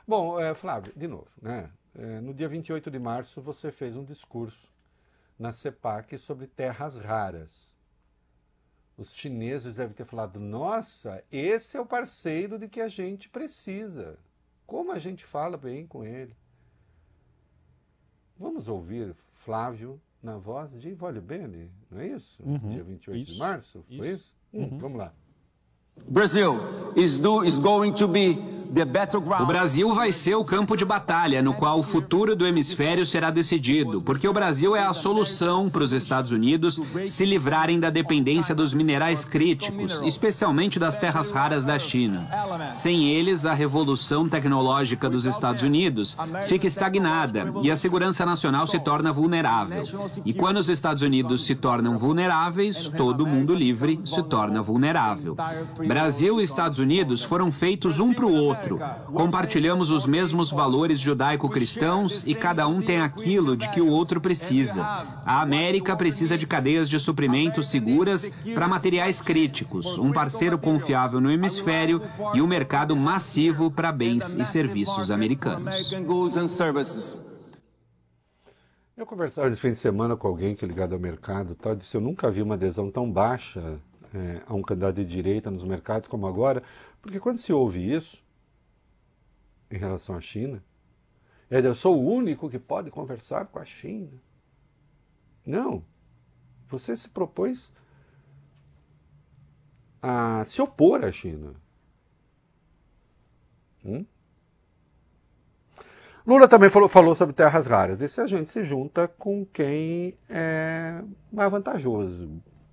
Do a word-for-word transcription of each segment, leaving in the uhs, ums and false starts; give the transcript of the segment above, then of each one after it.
Bom, é, Flávio, de novo, né? É, no dia vinte e oito de março você fez um discurso na CEPAC sobre terras raras. Os chineses devem ter falado, nossa, esse é o parceiro de que a gente precisa. Como a gente fala bem com ele. Vamos ouvir Flávio na voz de Vale Bene, não é isso? Uhum, dia vinte e oito isso, de março, foi isso. isso? Hum, Uhum. Vamos lá. Brazil is, do, is going to be the battleground. O Brasil vai ser o campo de batalha no qual o futuro do hemisfério será decidido, porque o Brasil é a solução para os Estados Unidos se livrarem da dependência dos minerais críticos, especialmente das terras raras da China. Sem eles, a revolução tecnológica dos Estados Unidos fica estagnada e a segurança nacional se torna vulnerável. E quando os Estados Unidos se tornam vulneráveis, todo mundo livre se torna vulnerável. Brasil e Estados Unidos foram feitos um para o outro. Compartilhamos os mesmos valores judaico-cristãos e cada um tem aquilo de que o outro precisa. A América precisa de cadeias de suprimentos seguras para materiais críticos, um parceiro confiável no hemisfério e um mercado massivo para bens e serviços americanos. Eu conversava esse fim de semana com alguém que é ligado ao mercado e tal, disse, eu nunca vi uma adesão tão baixa é, a um candidato de direita nos mercados como agora, porque quando se ouve isso, em relação à China, é, eu sou o único que pode conversar com a China. Não. Você se propôs a se opor à China. Hum? Lula também falou, falou sobre terras raras. E se a gente se junta com quem é mais vantajoso.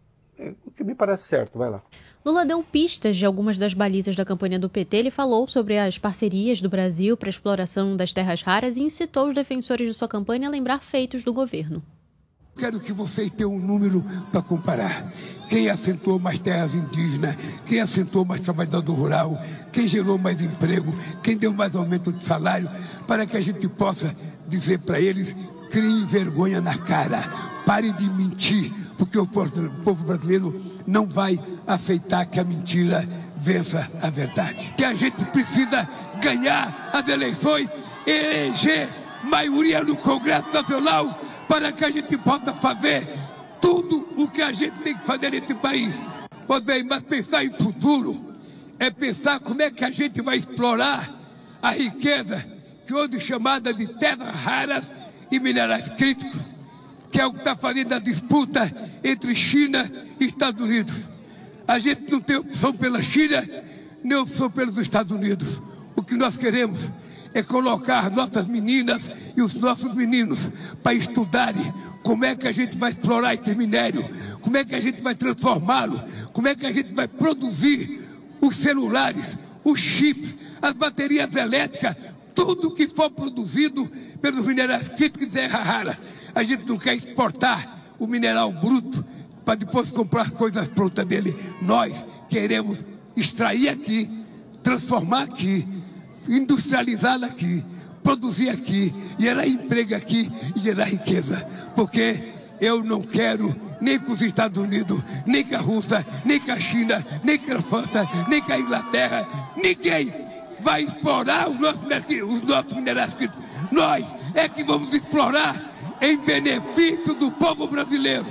É, o que me parece certo, vai lá. Lula deu pistas de algumas das balizas da campanha do P T. Ele falou sobre as parcerias do Brasil para a exploração das terras raras e incitou os defensores de sua campanha a lembrar feitos do governo. Quero que vocês tenham um número para comparar. Quem assentou mais terras indígenas, quem assentou mais trabalhador rural, quem gerou mais emprego, quem deu mais aumento de salário, para que a gente possa dizer para eles, criem vergonha na cara, pare de mentir, porque o povo brasileiro não vai aceitar que a mentira vença a verdade. Que a gente precisa ganhar as eleições, eleger maioria no Congresso Nacional, para que a gente possa fazer tudo o que a gente tem que fazer nesse país. Pois bem, mas pensar em futuro é pensar como é que a gente vai explorar a riqueza que hoje é chamada de terras raras e minerais críticos, que é o que está fazendo a disputa entre China e Estados Unidos. A gente não tem opção pela China, nem opção pelos Estados Unidos. O que nós queremos é colocar nossas meninas e os nossos meninos para estudarem como é que a gente vai explorar esse minério, como é que a gente vai transformá-lo, como é que a gente vai produzir os celulares, os chips, as baterias elétricas, tudo que for produzido pelos minerais críticos e terras raras. A gente não quer exportar o mineral bruto para depois comprar coisas prontas dele. Nós queremos extrair aqui, transformar aqui, industrializar aqui, produzir aqui, gerar emprego aqui e gerar riqueza. Porque eu não quero nem com os Estados Unidos, nem com a Rússia, nem com a China, nem com a França, nem com a Inglaterra. Ninguém vai explorar os nossos, os nossos minerais críticos. Nós é que vamos explorar em benefício do povo brasileiro.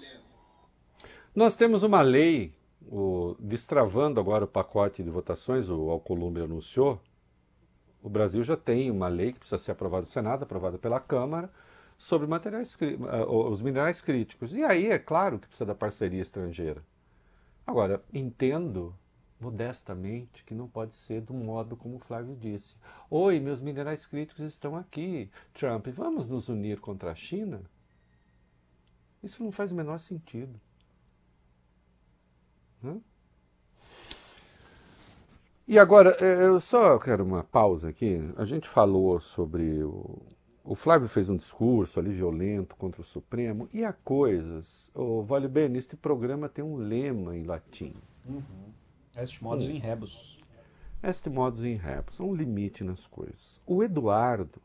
Nós temos uma lei, o, destravando agora o pacote de votações, o Alcolumbre anunciou. O Brasil já tem uma lei que precisa ser aprovada no Senado, aprovada pela Câmara, sobre materiais, os minerais críticos. E aí é claro que precisa da parceria estrangeira. Agora, entendo modestamente que não pode ser do modo como o Flávio disse. Oi, meus minerais críticos estão aqui. Trump, vamos nos unir contra a China? Isso não faz o menor sentido. Hã? E agora, eu só quero uma pausa aqui. A gente falou sobre... O, o Flávio fez um discurso ali violento contra o Supremo. E há coisas... O Vale Bene, este programa tem um lema em latim. Uhum. Est modus in rebus. Est modus in rebus. É um limite nas coisas. O Eduardo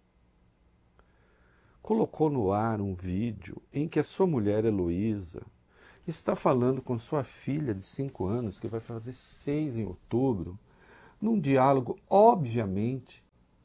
colocou no ar um vídeo em que a sua mulher, Heloísa, está falando com sua filha de cinco anos, que vai fazer seis em outubro, num diálogo, obviamente,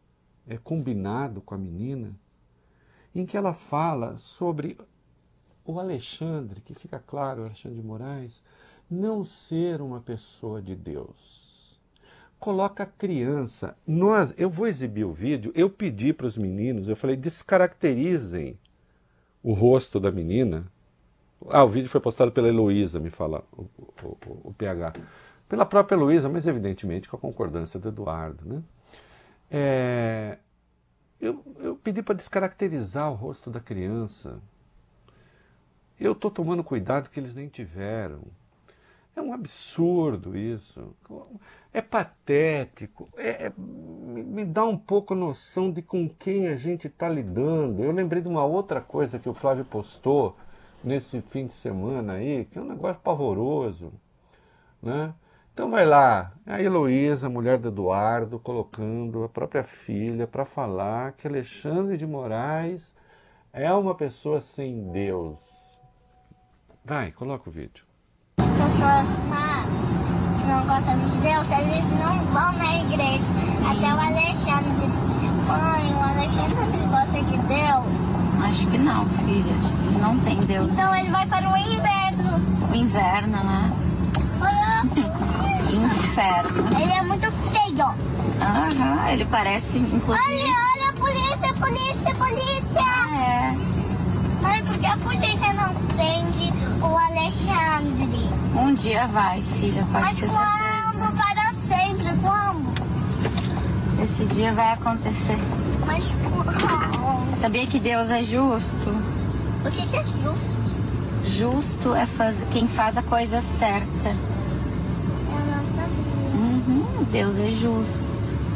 é, combinado com a menina, em que ela fala sobre o Alexandre, que fica claro, o Alexandre de Moraes, não ser uma pessoa de Deus. Coloca a criança. Nós, eu vou exibir o vídeo, eu pedi para os meninos, eu falei, descaracterizem o rosto da menina. Ah, o vídeo foi postado pela Heloísa, me fala o, o, o, o P H. Pela própria Heloísa, mas evidentemente com a concordância do Eduardo, né? É, eu, eu pedi para descaracterizar o rosto da criança. Eu estou tomando cuidado que eles nem tiveram. É um absurdo isso. É patético. É, é, me dá um pouco noção de com quem a gente está lidando. Eu lembrei de uma outra coisa que o Flávio postou nesse fim de semana aí, que é um negócio pavoroso, né? Então vai lá, a Heloísa, mulher do Eduardo, colocando a própria filha para falar que Alexandre de Moraes é uma pessoa sem Deus. Vai, coloca o vídeo. As pessoas más, que não gostam de Deus, eles não vão na igreja. Sim. Até o Alexandre. Mãe, o Alexandre gosta de Deus? Acho que não, filha. Acho que ele não tem Deus. Então ele vai para o inverno. O inverno, né? Olha. Inferno. Ele é muito feio. Aham, ele parece, inclusive... Olha, olha, polícia, polícia, polícia. É. Mãe, por que a polícia não prende o Alexandre? Um dia vai, filha, pode Mas ter quando? Para sempre, quando? Esse dia vai acontecer. Mas quando? Sabia que Deus é justo? O que, que é justo? Justo é faz... quem faz a coisa certa. Eu não sabia. Uhum, Deus é justo.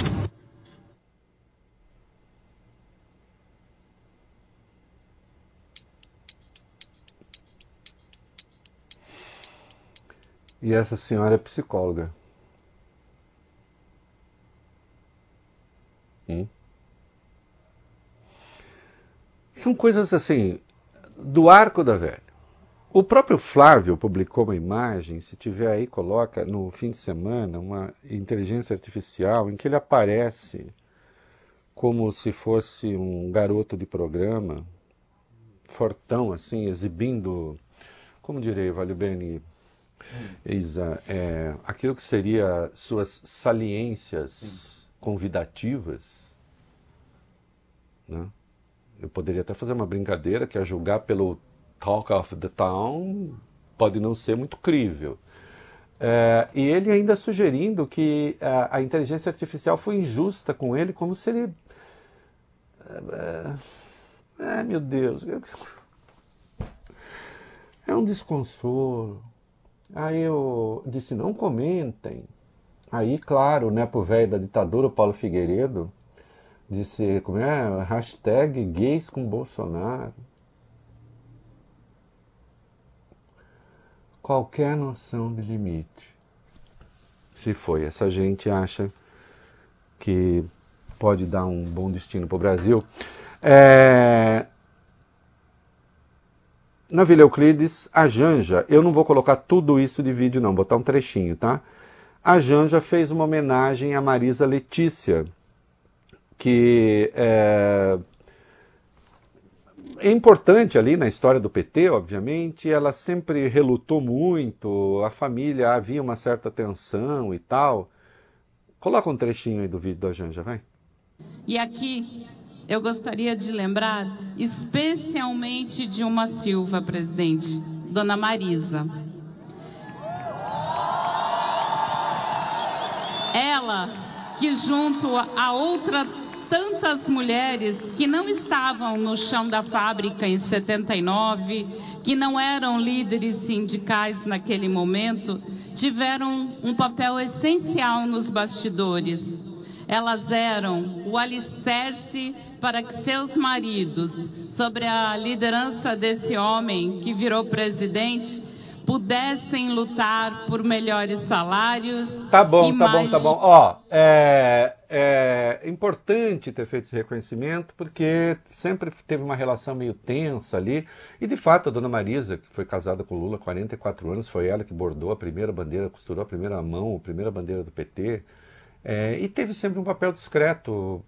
E essa senhora é psicóloga. Hum? São coisas assim, do arco da velha. O próprio Flávio publicou uma imagem, se tiver aí, coloca no fim de semana, uma inteligência artificial em que ele aparece como se fosse um garoto de programa, fortão assim, exibindo, como direi, Vale Bene, Isa, é, aquilo que seria suas saliências convidativas, né? Eu poderia até fazer uma brincadeira que, a julgar pelo Talk of the Town, pode não ser muito crível. É, e ele ainda sugerindo que a, a inteligência artificial foi injusta com ele, como se ele... É, é, meu Deus... É um desconsolo. Aí eu disse, não comentem. Aí, claro, né, pro velho da ditadura, o Paulo Figueiredo, disse, como é, hashtag gays com Bolsonaro. Qualquer noção de limite. Se foi, essa gente acha que pode dar um bom destino para o Brasil. É... Na Vila Euclides, a Janja, eu não vou colocar tudo isso de vídeo não, vou botar um trechinho, tá? A Janja fez uma homenagem a Marisa Letícia, que é, é importante ali na história do P T, obviamente, ela sempre relutou muito, a família havia uma certa tensão e tal. Coloca um trechinho aí do vídeo da Janja, vai. E aqui eu gostaria de lembrar especialmente de uma Silva, presidente, Dona Marisa. Ela que junto a outra tantas mulheres que não estavam no chão da fábrica em setenta e nove, que não eram líderes sindicais naquele momento, tiveram um papel essencial nos bastidores. Elas eram o alicerce para que seus maridos, sobre a liderança desse homem que virou presidente, pudessem lutar por melhores salários. Tá bom, e tá mais... bom, tá bom. Ó, é, é importante ter feito esse reconhecimento, porque sempre teve uma relação meio tensa ali. E, de fato, a dona Marisa, que foi casada com Lula há quarenta e quatro anos, foi ela que bordou a primeira bandeira, costurou a primeira mão, a primeira bandeira do P T. É, e teve sempre um papel discreto